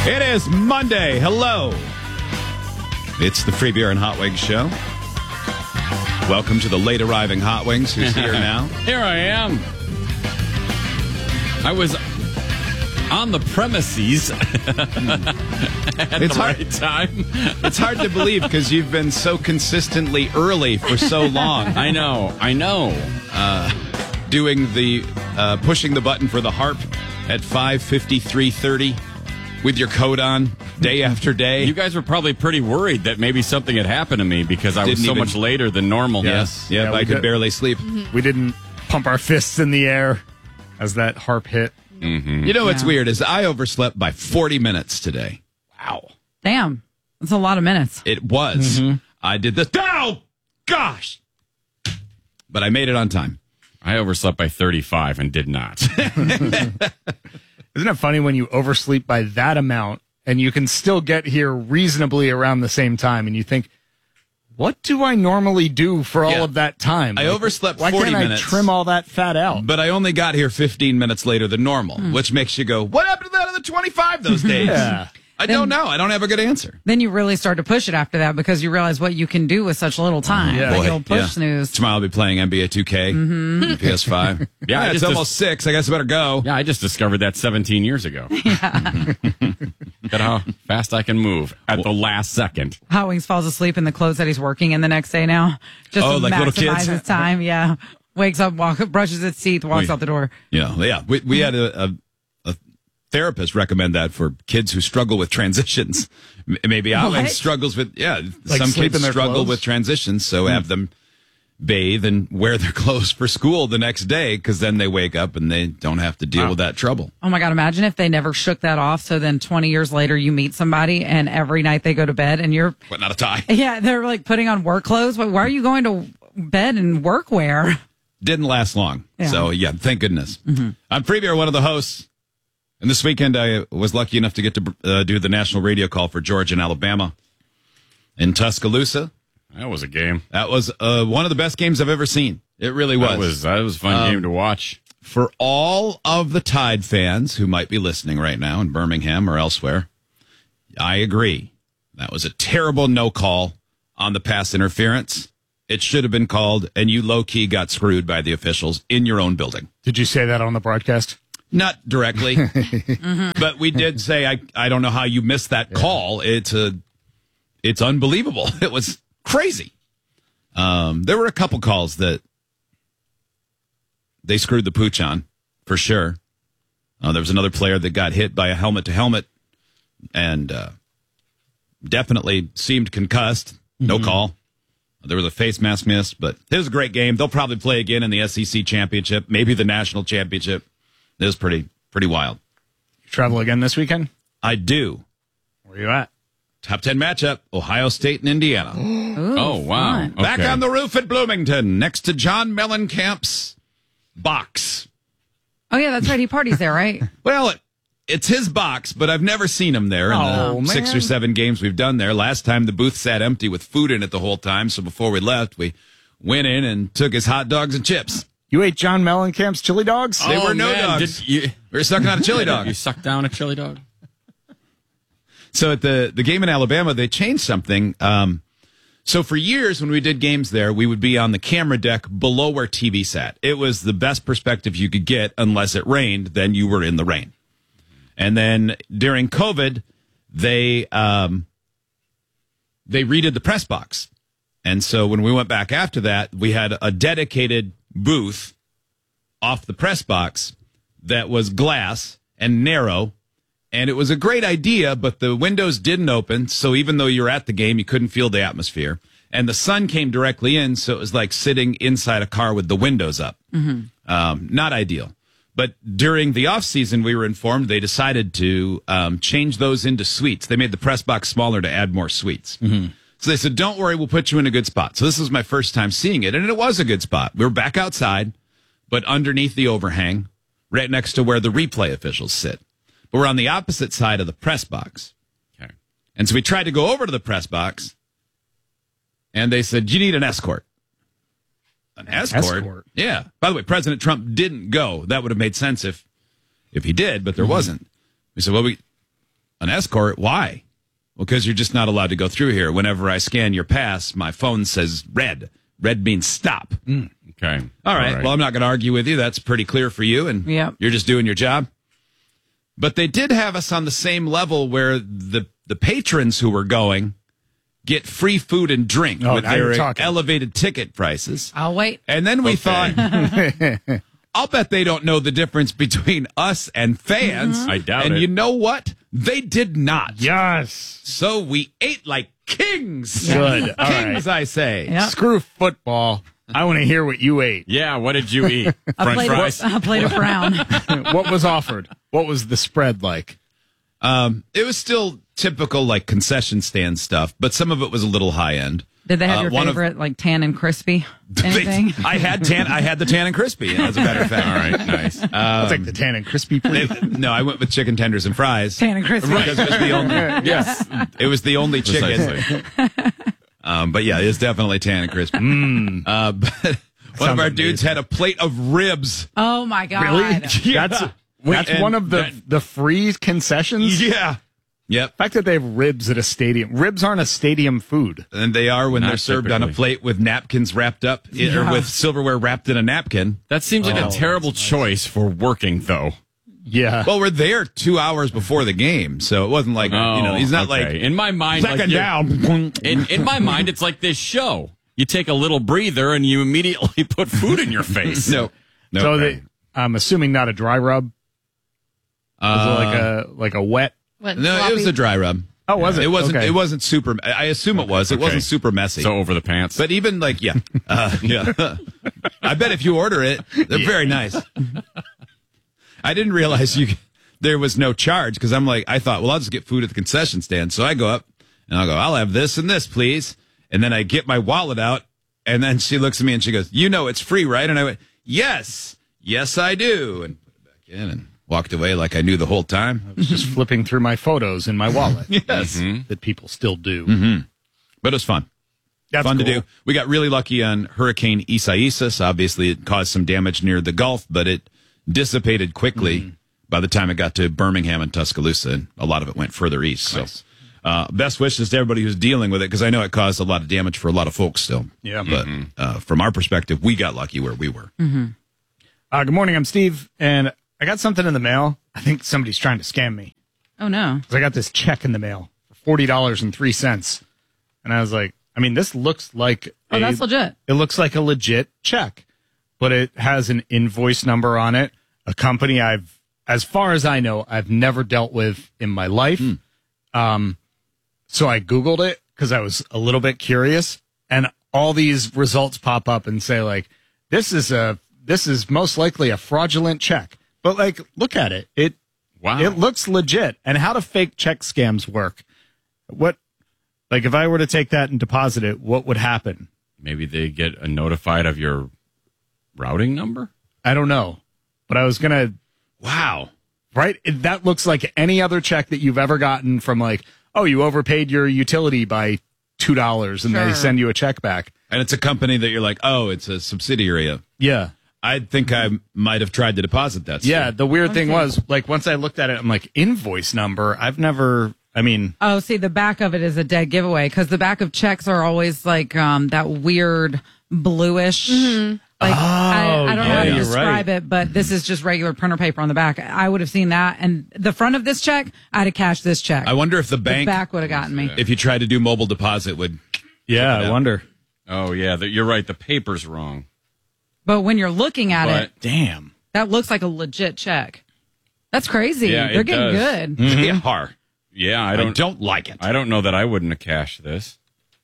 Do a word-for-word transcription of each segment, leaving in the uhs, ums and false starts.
It is Monday. Hello. It's the Free Beer and Hot Wings show. Welcome to the late arriving Hot Wings, who's here now. Here I am. I was on the premises at It's the hard- right time. It's hard to believe because you've been so consistently early for so long. I know, I know. Doing the, uh, pushing the button for the harp at five fifty-three thirty with your coat on day after day. You guys were probably pretty worried that maybe something had happened to me because I was Didn't so even- much later than normal. Yes. Yep, Yeah, we I could did. barely sleep. We didn't pump our fists in the air as that harp hit. You know what's Yeah. weird is I overslept by forty minutes today. Wow. Damn. That's a lot of minutes. It was. I did this. Oh, gosh. But I made it on time. I overslept by thirty-five and did not. Isn't it funny when you oversleep by that amount and you can still get here reasonably around the same time and you think, what do I normally do for all Yeah. of that time? I overslept why forty can't minutes. I trim all that fat out? But I only got here fifteen minutes later than normal, which makes you go, what happened to that other twenty-five those days? Yeah. I don't know. I don't have a good answer. Then you really start to push it after that because you realize what you can do with such little time. Yeah. Like Boy, you'll push yeah. snooze. Tomorrow I'll be playing N B A two K, P S five. Yeah, I it's just- almost six. I guess I better go. Yeah, I just discovered that seventeen years ago. Look at how fast I can move at the last second. Hot Wings falls asleep in the clothes that he's working in the next day now. Just Oh, to like little maximize kids? his time. Yeah. Wakes up, walk, brushes his teeth, walks Wait. out the door. Yeah, yeah. We, we had a, a, a therapist recommend that for kids who struggle with transitions. M- Maybe Alex What? struggles with, yeah, Like some sleep kids in their struggle clothes? with transitions, so have them bathe and wear their clothes for school the next day because then they wake up and they don't have to deal Wow. with that trouble. Oh my God, imagine if they never shook that off. So then twenty years later, you meet somebody and every night they go to bed and you're, But not a tie. yeah, they're like putting on work clothes. But why are you going to bed in workwear? Didn't last long. Yeah. So, yeah, thank goodness. I'm Free Beer, one of the hosts. And this weekend, I was lucky enough to get to uh, do the national radio call for Georgia and Alabama in Tuscaloosa. That was a game. That was uh, one of the best games I've ever seen. It really was. That was that was a fun game to watch. For all of the Tide fans who might be listening right now in Birmingham or elsewhere, I agree. That was a terrible no call on the pass interference. It should have been called, and you low-key got screwed by the officials in your own building. Did you say that on the broadcast? Not directly, but we did say, I, I don't know how you missed that call. It's a, it's unbelievable. It was crazy. Um, there were a couple calls that they screwed the pooch on, for sure. Uh, there was another player that got hit by a helmet-to-helmet and uh, definitely seemed concussed. No call. There was a face mask missed, but it was a great game. They'll probably play again in the S E C championship, maybe the national championship. It was pretty pretty wild. You travel again this weekend? I do. Where you at? Top ten matchup, Ohio State and Indiana. Ooh, Oh, wow. fun. Okay. Back on the roof at Bloomington, next to John Mellencamp's box. Oh, yeah, that's right. He parties there, right? Well, it, it's his box, but I've never seen him there in Oh, the six man. or seven games we've done there. Last time the booth sat empty with food in it the whole time, so before we left, we went in and took his hot dogs and chips. You ate John Mellencamp's chili dogs? They were no man, dogs. did you, We were sucking on a chili dog. you sucked down a chili dog? So at the, the game in Alabama, they changed something. Um, so for years, when we did games there, we would be on the camera deck below where T V sat. It was the best perspective you could get unless it rained. Then you were in the rain. And then during COVID, they um, they redid the press box. And so when we went back after that, we had a dedicated booth off the press box that was glass and narrow. And it was a great idea, but the windows didn't open. So even though you were at the game, you couldn't feel the atmosphere. And the sun came directly in. So it was like sitting inside a car with the windows up. Um, not ideal. But during the off season, we were informed they decided to um, change those into suites. They made the press box smaller to add more suites. So they said, don't worry, we'll put you in a good spot. So this was my first time seeing it, and it was a good spot. We were back outside, but underneath the overhang, right next to where the replay officials sit. But we're on the opposite side of the press box. Okay. And so we tried to go over to the press box, and they said, you need an escort. An escort? Escort. Yeah. By the way, President Trump didn't go. That would have made sense if if he did, but there wasn't. We said, well, we An escort? Why? Well, because you're just not allowed to go through here. Whenever I scan your pass, my phone says red. Red means stop. Mm. Okay. All right. Well, I'm not going to argue with you. That's pretty clear for you, and Yep. you're just doing your job. But they did have us on the same level where the, the patrons who were going get free food and drink Oh, with now you're their talking. elevated ticket prices. I'll wait. And then we Okay. thought, I'll bet they don't know the difference between us and fans. I doubt and it. you know what? They did not. Yes. So we ate like kings. Good. All Kings, right. I say. Yep. Screw football. I want to hear what you ate. Yeah, what did you eat? A French plate, fries? of, a plate of brown. What was offered? What was the spread like? Um, it was still typical like concession stand stuff, but some of it was a little high end. Did they have Uh, your one of- favorite, like tan and crispy? Anything? I had tan. I had the tan and crispy. As a matter of fact. All right, nice. I'll take the tan and crispy, please. They- no, I went with chicken tenders and fries. Tan and crispy. Because it was the only. Yes. It was the only chicken. Precisely. Um, but yeah, it's definitely tan and crispy. Uh, but one of Sounds our dudes amazing. had a plate of ribs. Oh my god! Really? Yeah. That's that's And one of the that- the free concessions. Yeah. Yep. The fact that they have ribs at a stadium. Ribs aren't a stadium food. And they are when Not they're served on a typically. plate with napkins wrapped up, i- or Yeah. with silverware wrapped in a napkin. That seems like Oh, a terrible choice for working, though. Yeah. Well, we're there two hours before the game, so it wasn't like, you know, he's not Oh, okay. like, in my mind, like second you're- down. In, in my mind, it's like this show. You take a little breather and you immediately put food in your face. No. No. so they, I'm assuming not a dry rub. Was it like a like a wet? What, no, it was sloppy? a dry rub. Oh, was it? It wasn't. Okay. It wasn't super. I assume it was. It Okay. wasn't super messy. So over the pants. but even like, yeah, uh, yeah. I bet if you order it, they're very nice. I didn't realize you there was no charge because I'm like, I thought, well, I'll just get food at the concession stand. So I go up and I'll go, I'll have this and this, please. And then I get my wallet out, and then she looks at me and she goes, you know, it's free, right? And I went, yes, yes, I do, and put it back in and walked away like I knew the whole time. I was just flipping through my photos in my wallet. Yes, That people still do. but it was fun. That's fun to cool. do. We got really lucky on Hurricane Isaias. Obviously, it caused some damage near the Gulf, but it dissipated quickly Mm-hmm. by the time it got to Birmingham and Tuscaloosa, and a lot of it went further east. So, uh, best wishes to everybody who's dealing with it, because I know it caused a lot of damage for a lot of folks still. Yeah. But uh, from our perspective, we got lucky where we were. Uh, good morning. I'm Steve, and I got something in the mail. I think somebody's trying to scam me. Oh no! 'Cause I got this check in the mail for forty dollars and three cents, and I was like, I mean, this looks like Oh, a, that's legit. It looks like a legit check, but it has an invoice number on it. A company I've, as far as I know, I've never dealt with in my life. Um, so I Googled it because I was a little bit curious, and all these results pop up and say like, this is a, this is most likely a fraudulent check. But like, look at it. It, wow. it looks legit. And how do fake check scams work? What, like, if I were to take that and deposit it, what would happen? Maybe they get a notified of your routing number? I don't know. But I was going to, Wow. right? It- That looks like any other check that you've ever gotten from like, oh, you overpaid your utility by two dollars and they Sure. send you a check back. And it's a company that you're like, oh, it's a subsidiary of. Yeah. I think I might have tried to deposit that. stuff. Yeah. The weird thing Okay. was, like, once I looked at it, I'm like, invoice number. I've never, I mean, Oh, see, the back of it is a dead giveaway because the back of checks are always like um, that weird bluish. Like I, I don't know yeah, how to you're describe it, but this is just regular printer paper on the back. I would have seen that, and the front of this check, I'd have cashed this check. I wonder if the the bank, back would have gotten me. if you tried to do mobile deposit, would. yeah, I wonder. Oh, yeah. The, you're right. The paper's wrong. But when you're looking at But- it, Damn. that looks like a legit check. That's crazy. Yeah, it They're getting does. good. They are. Yeah, I I don't. don't, like it. I don't know that I wouldn't have cashed this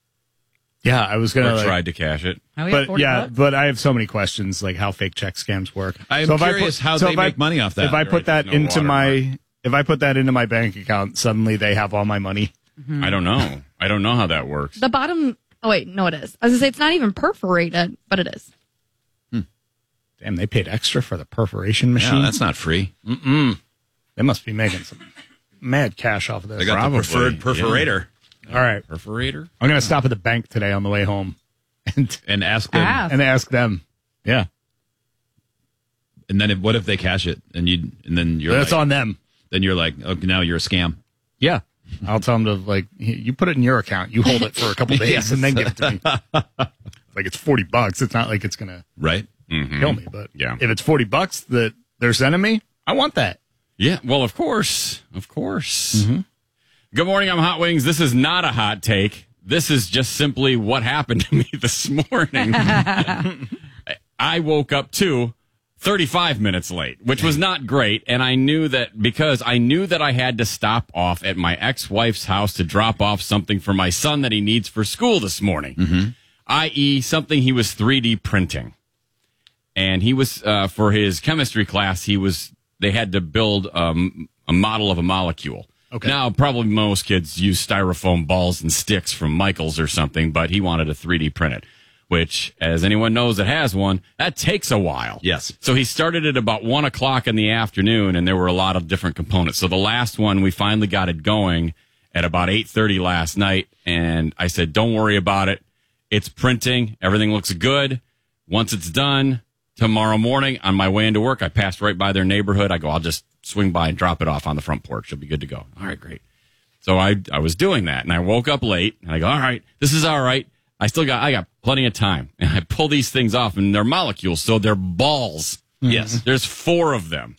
Yeah, I was or going to like, tried to cash it. Oh, we have but forty yeah, bucks? but I have so many questions like how fake check scams work. I am So if curious how they if I- make money off that. If I You're put right, that there's no into my, watermark. if I put that into my bank account, suddenly they have all my money. I don't know. I don't know how that works. The bottom. Oh wait, no, it is. I was gonna say it's not even perforated, but it is. Damn, they paid extra for the perforation Yeah, machine. that's not free. They must be making some mad cash off of this. They got Probably, the preferred perforator. All right, Perforator? I'm going to stop at the bank today on the way home and And ask them. Ask. and ask them. Yeah, And then if, what if they cash it and you and then you're that's like, on them. then you're like, okay, now you're a scam. Yeah. I'll tell them to, like, you put it in your account. You hold it for a couple days Yes. and then give it to me. Like, it's forty bucks. It's not like it's going to Right? kill me. But Yeah. if it's forty bucks that they're sending me, I want that. Yeah, well, of course. Of course. Good morning, I'm Hot Wings. This is not a hot take. This is just simply what happened to me this morning. I woke up too thirty-five minutes late, which was not great. And I knew that because I knew that I had to stop off at my ex-wife's house to drop off something for my son that he needs for school this morning, that is something he was three D printing. And he was, uh, for his chemistry class, he was, they had to build um, a model of a molecule. Okay. Now, probably most kids use styrofoam balls and sticks from Michael's or something, but he wanted to three D print it, which, as anyone knows that has one, that takes a while. Yes. So he started at about one o'clock in the afternoon, and there were a lot of different components. So the last one, we finally got it going at about eight thirty last night, and I said, don't worry about it. It's printing. Everything looks good. Once it's done, tomorrow morning on my way into work, I passed right by their neighborhood. I go, I'll just swing by and drop it off on the front porch. It'll be good to go. All right, great. So I I was doing that, and I woke up late, and I go, all right, this is all right. I still got I got plenty of time, and I pull these things off, and they're molecules, so they're balls. Yes. There's four of them,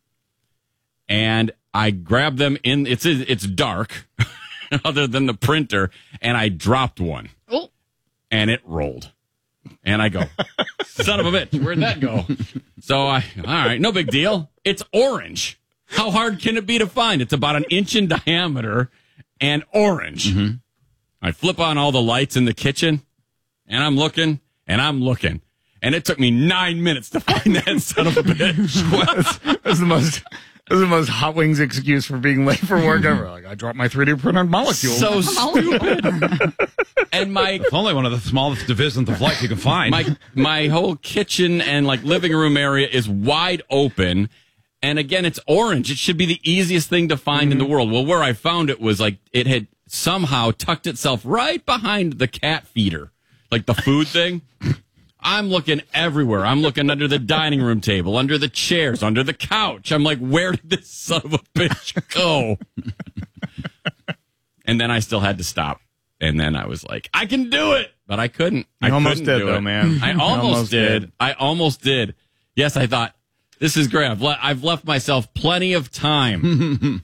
and I grab them in. It's it's dark, other than the printer, and I dropped one, Oh, and it rolled. And I go, son of a bitch, where'd that go? So I, all right, no big deal. It's orange. How hard can it be to find? It's about an inch in diameter and orange. I flip on all the lights in the kitchen, and I'm looking, and I'm looking. And it took me nine minutes to find that son of a bitch. That's the most. That's the most Hot Wings excuse for being late for work ever. Like, I dropped my three D printed molecule. So stupid. And my It's only one of the smallest divisions of life you can find. my my whole kitchen and like living room area is wide open, and again, it's orange. It should be the easiest thing to find in the world. Well, where I found it was like it had somehow tucked itself right behind the cat feeder, like the food thing. I'm looking everywhere. I'm looking under the dining room table, under the chairs, under the couch. I'm like, where did this son of a bitch go? And then I still had to stop. And then I was like, I can do it, but I couldn't. You I almost couldn't did, do though, it. man. I You almost, almost did. did. I almost did. Yes, I thought this is great. I've, le- I've left myself plenty of time.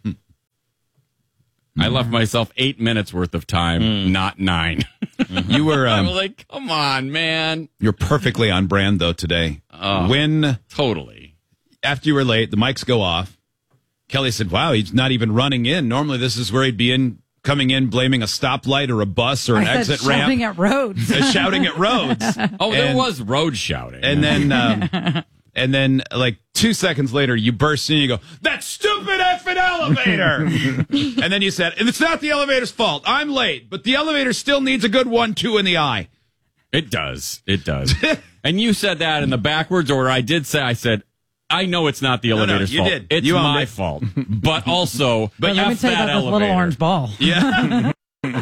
I left myself eight minutes worth of time, not nine. you were I um, was like, come on, man. you're perfectly on brand though today. Oh. When Totally. after you were late, the mics go off. Kelly said, "Wow, he's not even running in. Normally, this is where he'd be in, coming in, blaming a stoplight or a bus or an I said exit ramp, shouting at roads. uh, shouting at roads." Oh, there And- was road shouting. And then, um, and then, like two seconds later, you burst in. and You go, "That stupid effing elevator!" And then you said, "And it's not the elevator's fault. I'm late, but the elevator still needs a good one-two in the eye." It does. It does. And you said that in the backwards order. I did say, I said, I know it's not the no, elevator's you fault. did. It's You owned my it. fault. But also, But but let me F tell you that about this elevator. little orange ball. Yeah.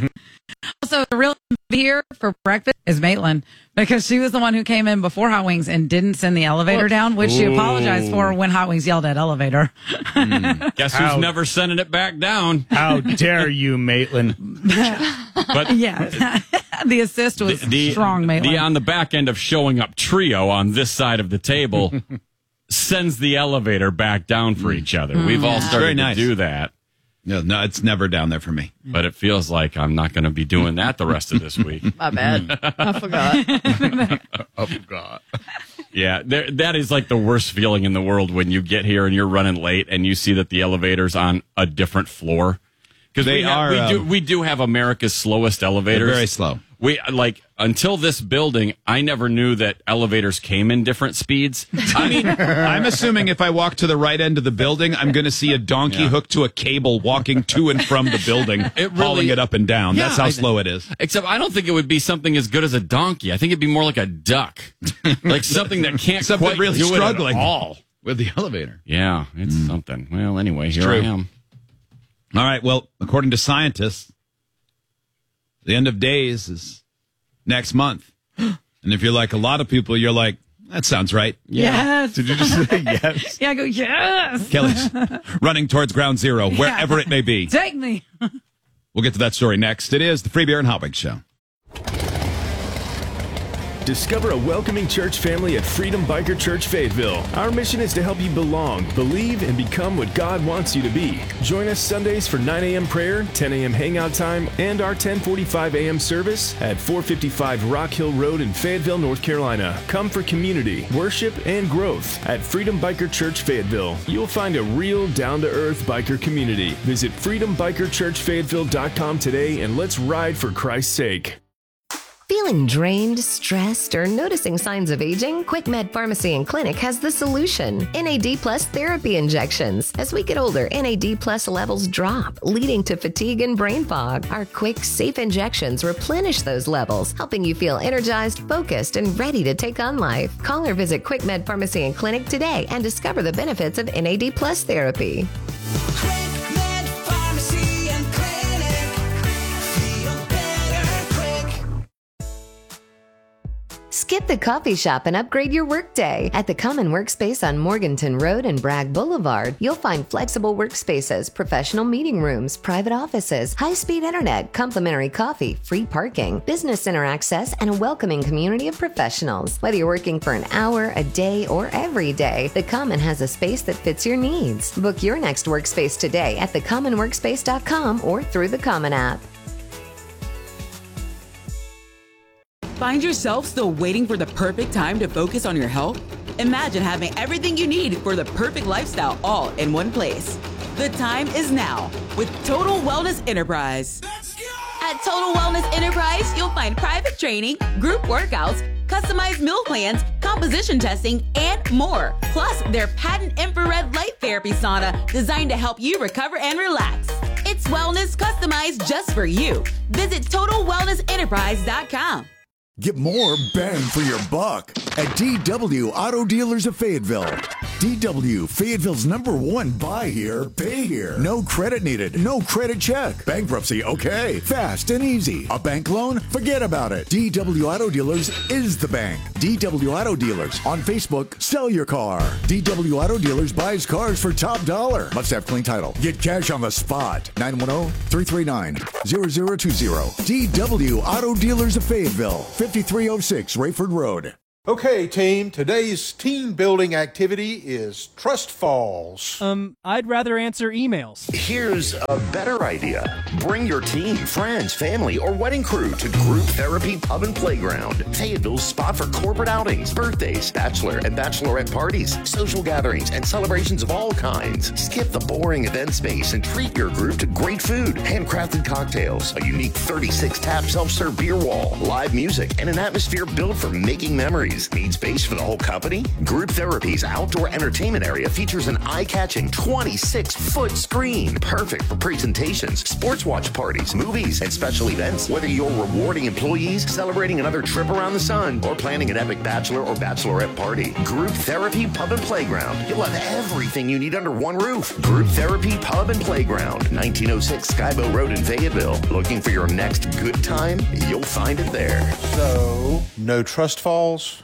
Also, the real here for breakfast is Maitland because she was the one who came in before Hot Wings and didn't send the elevator down, which she apologized for when Hot Wings yelled at elevator. Guess How- who's never sending it back down? How dare you, Maitland? But Yeah, the assist was strong, Maitland. the on the back end of showing up trio on this side of the table sends the elevator back down for each other. We've all started Very to nice. do that, No, no, it's never down there for me. but it feels like I'm not going to be doing that the rest of this week. my bad. I forgot. Oh, God. Yeah, there, that is like the worst feeling in the world when you get here and you're running late and you see that the elevator's on a different floor. Because They we, have- are, we do um, we do have America's slowest elevators. They're very slow. We like until this building, I never knew that elevators came in different speeds. I mean, I'm assuming if I walk to the right end of the building, I'm going to see a donkey Yeah. hooked to a cable walking to and from the building, It really- hauling it up and down. Yeah, That's how I- slow it is. except I don't think it would be something as good as a donkey. I think it'd be more like a duck, like something that can't Something quite really do struggling. it at all. With the elevator. Yeah, it's something. Well, anyway, here true. I am. All right. Well, according to scientists, the end of days is next month. And if you're like a lot of people, you're like, That sounds right. Yes. Did you just say yes? Yeah, I go, yes. Kelly's running towards ground zero, wherever Yeah. it may be. Take me. We'll get to that story next. It is the Free Beer and Hot Wings Show. Discover a welcoming church family at Freedom Biker Church Fayetteville. Our mission is to help you belong, believe, and become what God wants you to be. Join us Sundays for nine a.m. prayer, ten a.m. hangout time, and our ten forty-five a.m. service at four fifty-five Rock Hill Road in Fayetteville, North Carolina. Come for community, worship, and growth at Freedom Biker Church Fayetteville. You'll find a real down-to-earth biker community. Visit freedom biker church fayetteville dot com today and let's ride for Christ's sake. Feeling drained, stressed, or noticing signs of aging? QuickMed Pharmacy and Clinic has the solution. N A D Plus therapy injections. As we get older, N A D Plus levels drop, leading to fatigue and brain fog. Our quick, safe injections replenish those levels, helping you feel energized, focused, and ready to take on life. Call or visit QuickMed Pharmacy and Clinic today and discover the benefits of N A D Plus therapy. QuickMed Pharmacy and Clinic. Feel better quick. Skip the coffee shop and upgrade your workday. At the Common Workspace on Morganton Road and Bragg Boulevard, you'll find flexible workspaces, professional meeting rooms, private offices, high-speed internet, complimentary coffee, free parking, business center access, and a welcoming community of professionals. Whether you're working for an hour, a day, or every day, the Common has a space that fits your needs. Book your next workspace today at the common workspace dot com or through the Common app. Find yourself still waiting for the perfect time to focus on your health? Imagine having everything you need for the perfect lifestyle all in one place. The time is now with Total Wellness Enterprise. At Total Wellness Enterprise, you'll find private training, group workouts, customized meal plans, composition testing, and more. Plus, their patent infrared light therapy sauna designed to help you recover and relax. It's wellness customized just for you. Visit total wellness enterprise dot com. Get more bang for your buck at D W Auto Dealers of Fayetteville. D W, Fayetteville's number one buy here, pay here. No credit needed, no credit check. Bankruptcy, okay. Fast and easy. A bank loan? Forget about it. D W Auto Dealers is the bank. D W Auto Dealers. On Facebook, sell your car. D W Auto Dealers buys cars for top dollar. Must have clean title. Get cash on the spot. nine one zero, three three nine, zero zero two zero. D W Auto Dealers of Fayetteville. fifty-three oh six Rayford Road. Okay, team, today's team building activity is Trust Falls. Um, I'd rather answer emails. Here's a better idea. Bring your team, friends, family, or wedding crew to Group Therapy Pub and Playground. Fayetteville's spot for corporate outings, birthdays, bachelor and bachelorette parties, social gatherings, and celebrations of all kinds. Skip the boring event space and treat your group to great food, handcrafted cocktails, a unique thirty-six tap self-serve beer wall, live music, and an atmosphere built for making memories. Need space for the whole company? Group Therapy's outdoor entertainment area features an eye-catching twenty-six foot screen, perfect for presentations, sports watch parties, movies, and special events. Whether you're rewarding employees, celebrating another trip around the sun, or planning an epic bachelor or bachelorette party, Group Therapy Pub and Playground. You'll have everything you need under one roof. Group Therapy Pub and Playground, nineteen oh six Skybow Road in Fayetteville. Looking for your next good time? You'll find it there. So, no Trust Falls?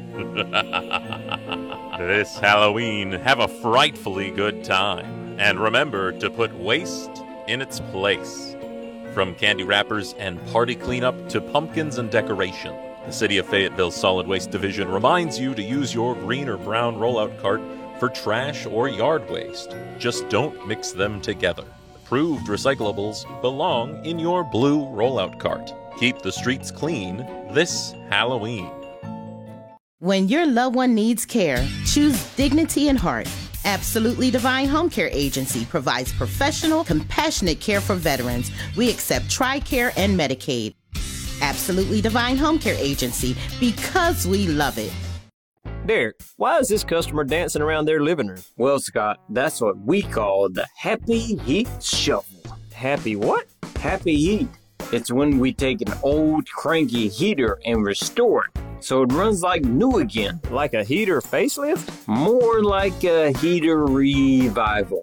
This Halloween, have a frightfully good time. And remember to put waste in its place. From candy wrappers and party cleanup to pumpkins and decoration, the City of Fayetteville Solid Waste Division reminds you to use your green or brown rollout cart for trash or yard waste. Just don't mix them together. Approved recyclables belong in your blue rollout cart. Keep the streets clean this Halloween. When your loved one needs care, choose dignity and heart. Absolutely Divine Home Care Agency provides professional, compassionate care for veterans. We accept TRICARE and Medicaid. Absolutely Divine Home Care Agency, because we love it. Derek, why is this customer dancing around their living room? Well, Scott, that's what we call the Happy Heat Shuffle. Happy what? Happy Heat. It's when we take an old cranky heater and restore it so it runs like new again. Like a heater facelift? More like a heater revival.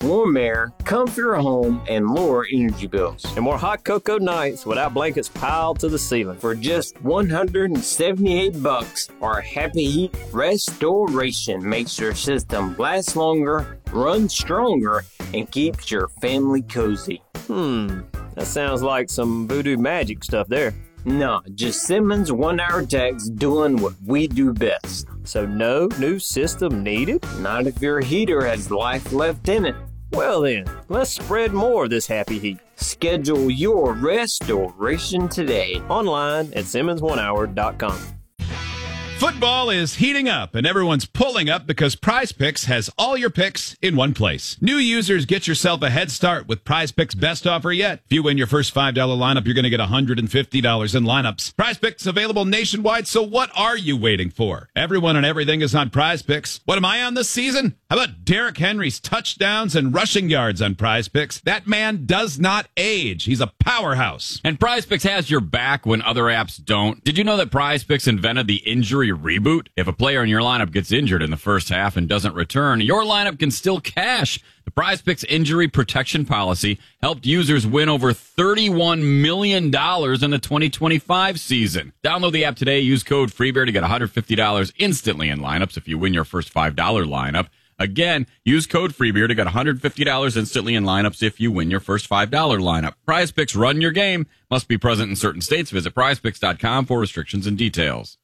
warm air, comfier home, and lower energy bills. And more hot cocoa nights without blankets piled to the ceiling. For just one hundred seventy-eight bucks, our Happy Heat Restoration makes your system last longer, run stronger, and keeps your family cozy. Hmm, that sounds like some voodoo magic stuff there. Nah, just Simmons one-hour techs doing what we do best. So no new system needed? Not if your heater has life left in it. Well then, let's spread more of this happy heat. Schedule your restoration today. Online at Simmons one hour dot com. Football is heating up, and everyone's pulling up because Prize Picks has all your picks in one place. New users, get yourself a head start with Prize Picks' best offer yet. If you win your first five dollar lineup, you're going to get one hundred fifty dollars in lineups. Prize Picks available nationwide, so what are you waiting for? Everyone and everything is on Prize Picks. What am I on this season? How about Derrick Henry's touchdowns and rushing yards on Prize Picks? That man does not age. He's a powerhouse. And Prize Picks has your back when other apps don't. Did you know that Prize Picks invented the injury reboot? If a player in your lineup gets injured in the first half and doesn't return, your lineup can still cash. The Prize Picks injury protection policy helped users win over thirty-one million dollars in the twenty twenty-five season. Download the app today. Use code FREEBEAR to get one hundred fifty dollars instantly in lineups if you win your first five dollar lineup. Again, use code FREEBEAR to get one hundred fifty dollars instantly in lineups if you win your first five dollar lineup. Prize Picks, run your game. Must be present in certain states. Visit prize picks dot com for restrictions and details.